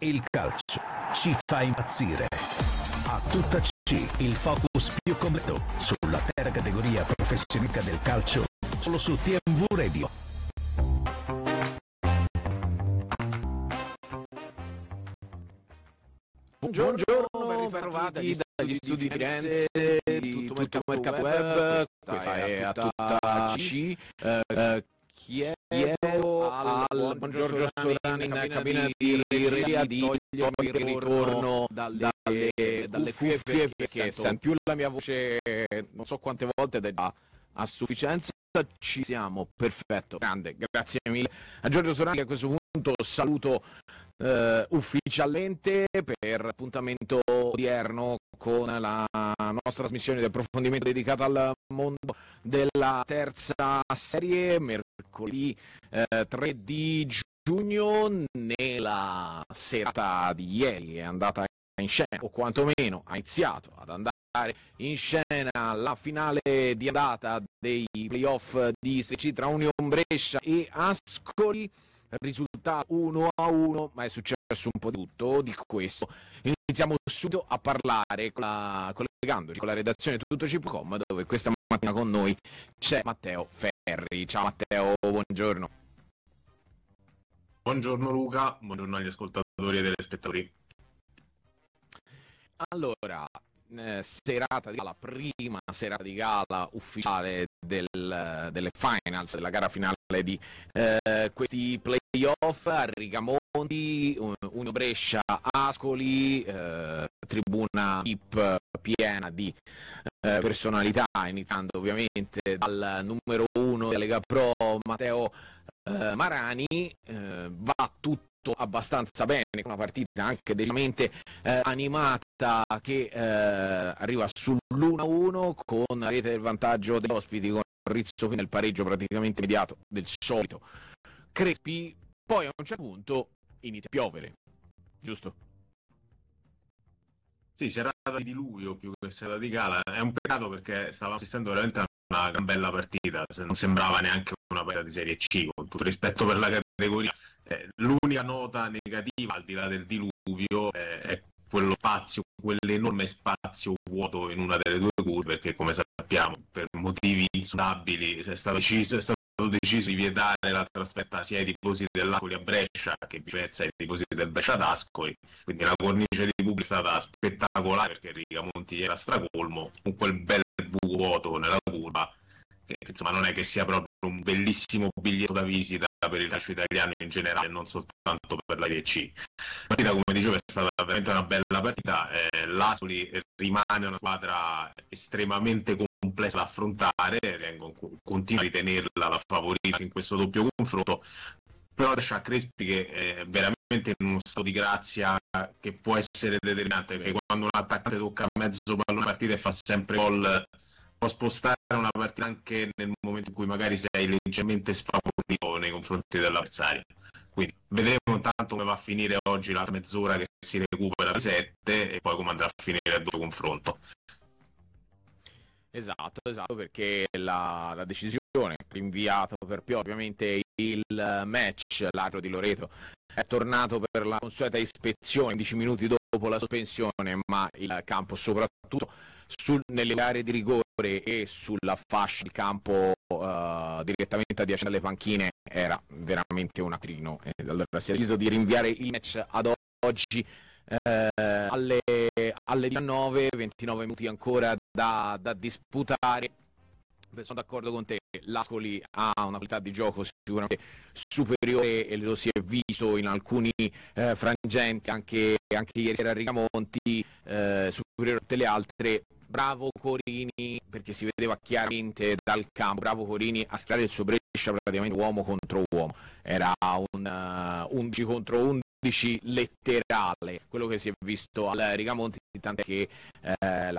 Il calcio ci fa impazzire. A tutta C, il focus più completo sulla terza categoria professionistica del calcio, solo su TMV Radio. Buongiorno, ben trovati dagli studi di Firenze, di tutto Mercato Web, questa è a tutta C. Chiedo al buongiorno Sorani in cabina di regia di togliermi il ritorno dalle cuffie perché sento più la mia voce non so quante volte ed è già a sufficienza. Ci siamo, perfetto, grande, grazie mille a Giorgio Sorani che a questo punto saluto ufficialmente per l'appuntamento odierno con la nostra trasmissione di approfondimento dedicata al mondo della terza serie, mercoledì 3 di giugno. Nella serata di ieri è andata in scena, o quantomeno ha iniziato ad andare in scena, la finale di andata dei playoff di Serie C tra Union Brescia e Ascoli. Risultato 1-1, ma è successo un po' di tutto di questo. Iniziamo subito a parlare collegandoci con la redazione tuttoci.com, dove questa mattina con noi c'è Matteo Ferri. Ciao Matteo, buongiorno. Buongiorno Luca, buongiorno agli ascoltatori e telespettatori. Allora, serata di gala, prima serata di gala ufficiale delle finals, della gara finale di questi playoff a Rigamonti, Union Brescia, Ascoli, tribuna VIP piena di personalità, iniziando ovviamente dal numero 1 della Lega Pro, Matteo Marani. Va tutto abbastanza bene, con una partita anche decisamente animata che arriva sull'1-1 con la rete del vantaggio degli ospiti, con Rizzo nel pareggio praticamente immediato del solito Crespi. Poi a un certo punto inizia a piovere, giusto? Sì, serata di diluvio più che serata di gala. È un peccato perché stavamo assistendo veramente a una gran bella partita, non sembrava neanche una partita di Serie C, con tutto rispetto per la categoria. L'unica nota negativa, al di là del diluvio, è quello spazio, quell'enorme spazio vuoto in una delle due curve, perché come sappiamo per motivi insondabili è stato deciso di vietare la trasferta sia ai tifosi dell'Ascoli a Brescia che viceversa ai tifosi del Brescia ad Ascoli, quindi la cornice di pubblico è stata spettacolare perché Rigamonti era stracolmo con quel bel buco vuoto nella curva, che insomma non è che sia proprio un bellissimo biglietto da visita per il calcio italiano in generale, non soltanto per la Serie C. La partita, come dicevo, è stata veramente una bella partita. L'Ascoli rimane una squadra estremamente complessa da affrontare, continua a ritenerla la favorita in questo doppio confronto, però lascia Crespi che è veramente in uno stato di grazia che può essere determinante, perché quando un attaccante tocca mezzo pallone a partita e fa sempre gol, può spostare una partita anche nel momento in cui magari sei leggermente sfavorito nei confronti dell'avversario. Quindi vedremo intanto come va a finire oggi la mezz'ora che si recupera alle 7 e poi come andrà a finire il doppio confronto. Esatto, perché la decisione rinviata per più, ovviamente il match, l'arbitro di Loreto è tornato per la consueta ispezione 15 minuti dopo la sospensione, ma il campo, soprattutto nelle aree di rigore e sulla fascia del campo direttamente adiacente alle panchine, era veramente un atrino. Allora si è deciso di rinviare il match ad oggi alle 19, 29 minuti ancora da disputare. Sono d'accordo con te, l'Ascoli ha una qualità di gioco sicuramente superiore e lo si è visto in alcuni frangenti, anche ieri sera a Rigamonti, superiore a tutte le altre. Bravo Corini, perché si vedeva chiaramente dal campo, bravo Corini a schierare il suo Brescia praticamente uomo contro uomo, era un 11 contro 11 letterale quello che si è visto al Rigamonti, tant'è che la